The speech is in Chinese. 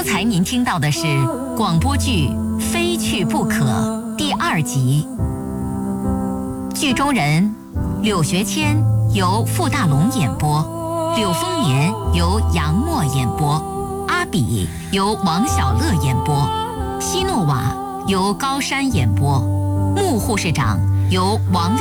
刚才您听到的是广播剧《非去不可》第2集。剧中人柳学谦由傅大龙演播，柳丰年由杨默演播，阿比由王小乐演播，希诺瓦由高山演播，穆护士长由王